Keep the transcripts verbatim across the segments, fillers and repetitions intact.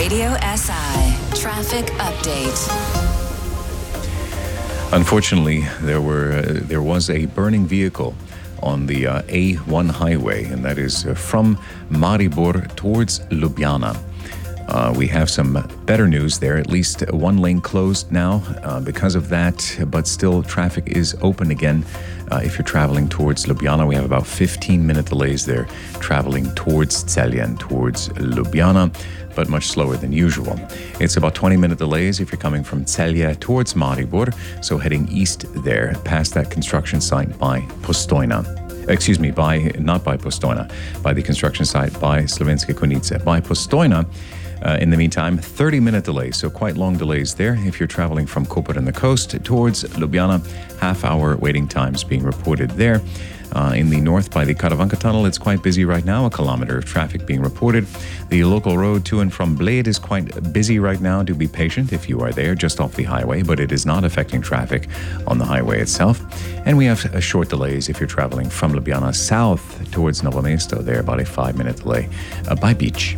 Radio S I Traffic Update. Unfortunately, there were uh, there was a burning vehicle on the uh, A one highway, and that is uh, from Maribor towards Ljubljana. Uh, we have some better news there. At least one lane closed now uh, because of that, but still traffic is open again. Uh, if you're traveling towards Ljubljana, we have about fifteen minute delays there traveling towards Celje and towards Ljubljana, but much slower than usual. It's about twenty minute delays if you're coming from Celje towards Maribor, so heading east there, past that construction site by Postojna. Excuse me, by not by Postojna, by the construction site by Slovenske Konjice. By Postojna, Uh, in the meantime, thirty minute delays, so quite long delays there. If you're traveling from Koper and the coast towards Ljubljana, half hour waiting times being reported there. Uh, in the north by the Karavanka tunnel, it's quite busy right now, a kilometer of traffic being reported. The local road to and from Bled is quite busy right now. Do be patient if you are there, just off the highway, but it is not affecting traffic on the highway itself. And we have uh, short delays if you're traveling from Ljubljana south towards Novo Mesto, there about a five minute delay uh, by Beach.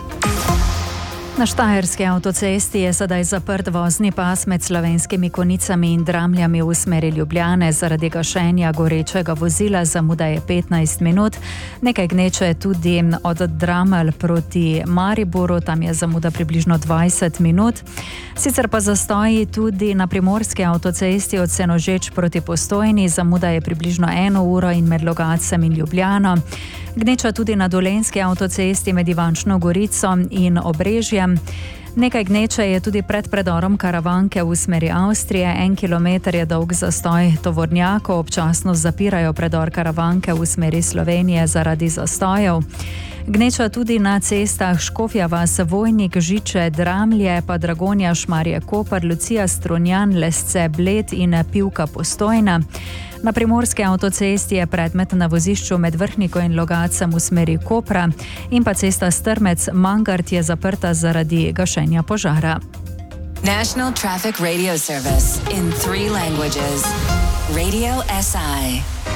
Na Štajerski avtocesti je sedaj zaprt vozni pas med Slovenskimi Konjicami in Dramljami v smeri Ljubljane zaradi gašenja gorečega vozila. Zamuda je petnajst minut. Nekaj gneče tudi od Dramelj proti Mariboru, tam je zamuda približno dvajset minut. Sicer pa zastoji tudi na Primorski avtocesti od Senožeč proti Postojni. Zamuda je približno eno uro in med Logatcem in Ljubljano. Gneča tudi na Dolenjski avtocesti med Ivančno Gorico in Obrežjem. Nekaj gneče je tudi pred predorom Karavanke v smeri Avstrije. En kilometer je dolg zastoj tovornjakov, občasno zapirajo predor Karavanke v smeri Slovenije zaradi zastojev. Gneča tudi na cestah Škofja vas, Vojnik, Žiče, Dramlje, pa Dragonja, Šmarje, Koper, Lucija, Strunjan, Lesce, Bled in Pivka, Postojna. Na Primorski avtocesti je predmet na vozišču med Vrhniko in Logatcem v smeri Kopra in pa cesta Strmec Mangart je zaprta zaradi gašenja požara. National Traffic Radio Service in three languages. Radio S I.